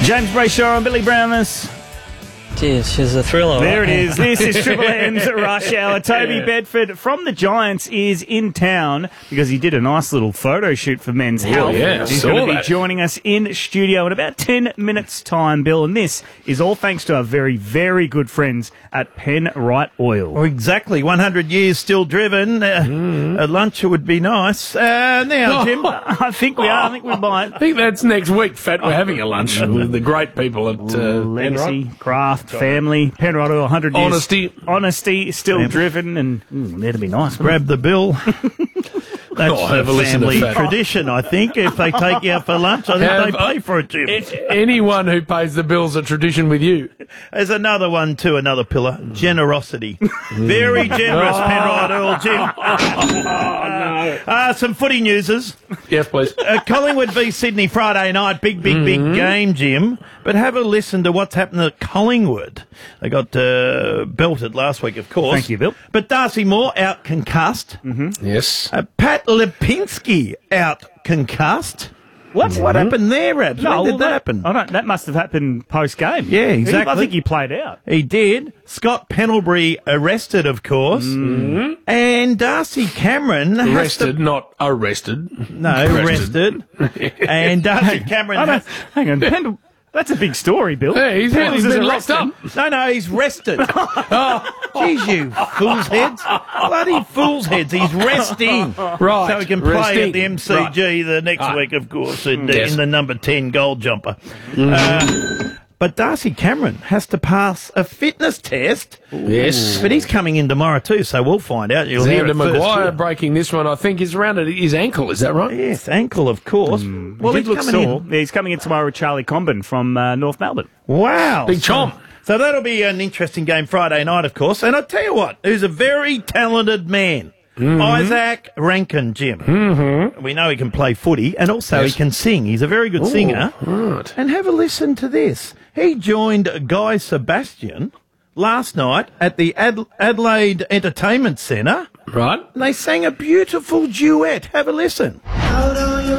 James Brayshaw and Billy Brownless. Cheers, she's a thriller. There right? it is. This is Triple M's Rush Hour. Toby Bedford from the Giants is in town because he did a nice little photo shoot for Men's Health. Yeah, He's going to be joining us in studio in about 10 minutes' time, Bill. And this is all thanks to our very, very good friends at Penrite Oil. Well, exactly. 100 years still driven. A lunch would be nice. Now, Jim. I think we are. I think we might. I think that's next week, Fat. We're having a lunch with the great people at Legacy, Craft, family, Penrite Oil, 100 years. Honesty, still driven, and that'd be nice. Grab the bill. That's have a a listen to family Fat. tradition, I think. If they take you out for lunch, I think they pay for it, Jim. Anyone who pays the bill's a tradition with you. There's another one too, another pillar. Generosity. Very generous, Penrite Oil, Jim. Some footy newses. Yes, please. Collingwood v Sydney Friday night. Big game, Jim. But have a listen to what's happened at Collingwood. They got belted last week, of course. Thank you, Bill. But Darcy Moore out concussed. Yes. Pat Lipinski out concussed. What happened there, Rabs? When did that happen? That must have happened post-game. Yeah, exactly. I think he played out. He did. Scott Pendlebury arrested, of course. And Darcy Cameron Arrested, not arrested. arrested. And Darcy Cameron Hang on, that's a big story, Bill. Hey, he's been locked up. No, he's rested. Jeez, you fool's heads. Bloody fool's heads. He's resting. Right. So he can play at the MCG the next week, of course, in the number 10 goal jumper. But Darcy Cameron has to pass a fitness test. Yes. But he's coming in tomorrow too, so we'll find out. You'll hear Xander it first. Maguire breaking this one, I think, is around at his ankle. Is that right? Yes, ankle, of course. Well, He he's looks coming sore. in. Yeah, he's coming in tomorrow with Charlie Comben from North Melbourne. Wow. Big chomp. So that'll be an interesting game Friday night, of course. And I'll tell you what, who's a very talented man. Isaac Rankin, Jim. We know he can play footy, and also he can sing. He's a very good singer. Right. And have a listen to this. He joined Guy Sebastian last night at the Adelaide Entertainment Centre. Right. And they sang a beautiful duet. Have a listen. Out